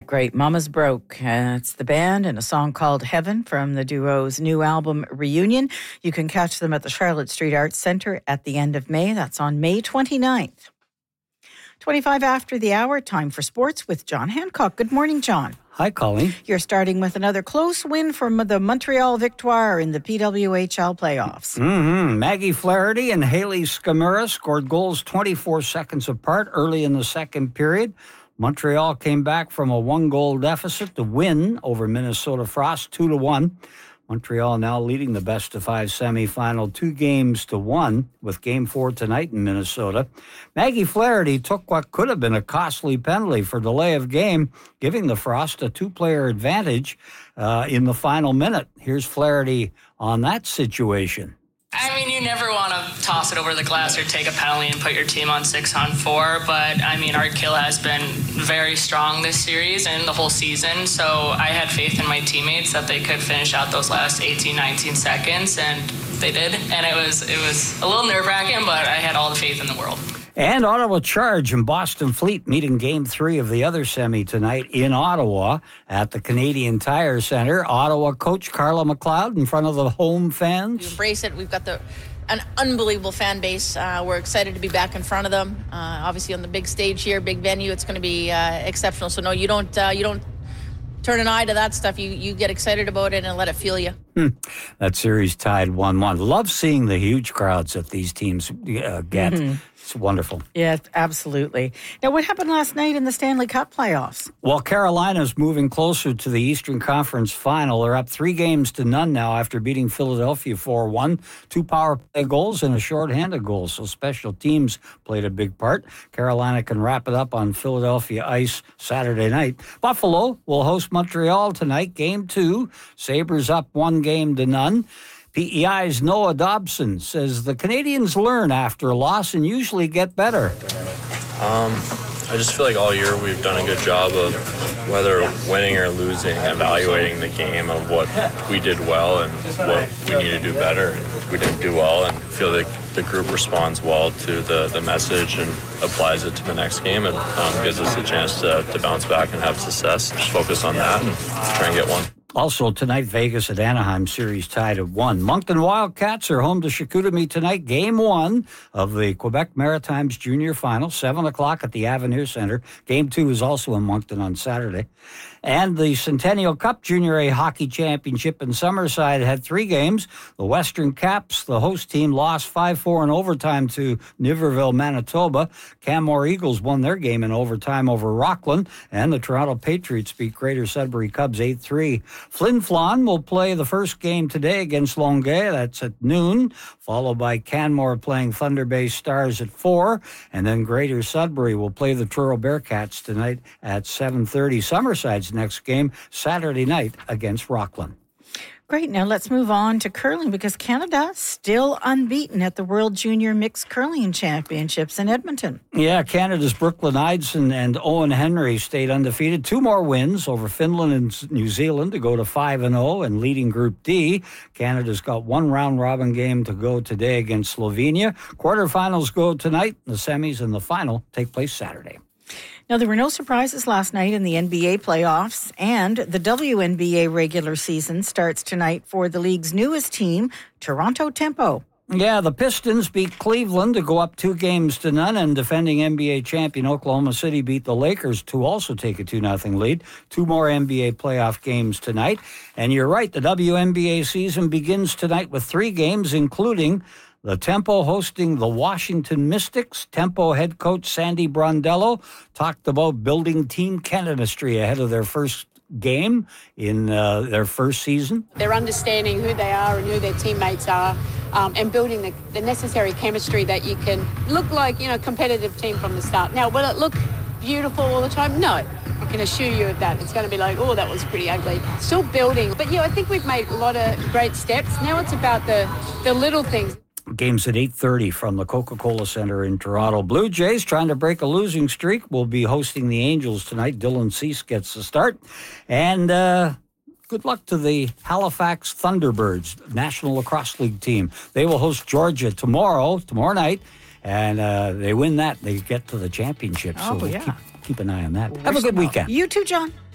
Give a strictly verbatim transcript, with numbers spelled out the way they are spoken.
Great. Mama's Broke. Uh, it's the band and a song called Heaven from the duo's new album, Reunion. You can catch them at the Charlotte Street Arts Centre at the end of May. That's on May twenty-ninth. twenty-five after the hour, time for sports with John Hancock. Good morning, John. Hi, Colleen. You're starting with another close win for the Montreal Victoire in the P W H L playoffs. Mm-hmm. Maggie Flaherty and Haley Skamura scored goals twenty-four seconds apart early in the second period. Montreal came back from a one-goal deficit to win over Minnesota Frost two to one. Montreal now leading the best-of-five semifinal two games to one with Game four tonight in Minnesota. Maggie Flaherty took what could have been a costly penalty for delay of game, giving the Frost a two-player advantage uh, in the final minute. Here's Flaherty on that situation. I mean, you never want to toss it over the glass or take a penalty and put your team on six on four, but I mean, Art Kill has been very strong this series and the whole season, so I had faith in my teammates that they could finish out those last eighteen, nineteen seconds, and they did, and it was it was a little nerve-wracking, but I had all the faith in the world. And Ottawa Charge and Boston Fleet meeting Game three of the other semi tonight in Ottawa at the Canadian Tire Centre. Ottawa coach Carla McLeod in front of the home fans. We embrace it. We've got the an unbelievable fan base. Uh, we're excited to be back in front of them. Uh, obviously on the big stage here, big venue, it's going to be uh, exceptional. So no, you don't uh, you don't turn an eye to that stuff. You you get excited about it and let it fuel you. Hmm. That series tied one one. Love seeing the huge crowds that these teams uh, get. Mm-hmm. It's wonderful. Yeah, absolutely. Now, what happened last night in the Stanley Cup playoffs? Well, Carolina's moving closer to the Eastern Conference Final. They're up three games to none now after beating Philadelphia four one. Two power play goals and a shorthanded goal, so special teams played a big part. Carolina can wrap it up on Philadelphia ice Saturday night. Buffalo will host Montreal tonight, game two. Sabres up one game to none. P E I's Noah Dobson says the Canadians learn after a loss and usually get better. Um, I just feel like all year we've done a good job of, whether winning or losing, evaluating the game of what we did well and what we need to do better. And we didn't do well, and I feel like the group responds well to the, the message and applies it to the next game. It um, gives us a chance to, to bounce back and have success. Just focus on that and try and get one. Also tonight, Vegas at Anaheim series tied at one. Moncton Wildcats are home to Chicoutimi tonight. Game one of the Quebec Maritimes Junior Final, seven o'clock at the Avenir Centre. Game two is also in Moncton on Saturday. And the Centennial Cup Junior A Hockey Championship in Summerside had three games. The Western Caps, the host team, lost five four in overtime to Niverville, Manitoba. Canmore Eagles won their game in overtime over Rockland. And the Toronto Patriots beat Greater Sudbury Cubs eight three. Flin Flon will play the first game today against Longueuil. That's at noon, followed by Canmore playing Thunder Bay Stars at four. And then Greater Sudbury will play the Truro Bearcats tonight at seven thirty. Summerside's next game Saturday night against Rockland. Great. Now let's move on to curling because Canada still unbeaten at the World Junior Mixed Curling Championships in Edmonton. Yeah, Canada's Brooklyn Eidson and Owen Henry stayed undefeated. Two more wins over Finland and New Zealand to go to five and oh and leading Group D. Canada's got one round-robin game to go today against Slovenia. Quarterfinals go tonight. The semis and the final take place Saturday. Now, there were no surprises last night in the N B A playoffs, and the W N B A regular season starts tonight for the league's newest team, Toronto Tempo. Yeah, the Pistons beat Cleveland to go up two games to none, and defending N B A champion Oklahoma City beat the Lakers to also take a two nothing lead. Two more N B A playoff games tonight. And you're right, the W N B A season begins tonight with three games, including the Tempo hosting the Washington Mystics. Tempo head coach Sandy Brondello talked about building team chemistry ahead of their first game in uh, their first season. They're understanding who they are and who their teammates are, um, and building the, the necessary chemistry that you can look like, you know, a competitive team from the start. Now, will it look beautiful all the time? No. I can assure you of that. It's going to be like, oh, that was pretty ugly. Still building. But, yeah, I think we've made a lot of great steps. Now it's about the, the little things. Games at eight thirty from the Coca-Cola Center in Toronto. Blue Jays, trying to break a losing streak, will be hosting the Angels tonight. Dylan Cease gets the start. And uh, good luck to the Halifax Thunderbirds, National Lacrosse League team. They will host Georgia tomorrow, tomorrow night. And uh, they win that, they get to the championship. Oh, so we'll yeah. keep, keep an eye on that. Have a good weekend. You too, John.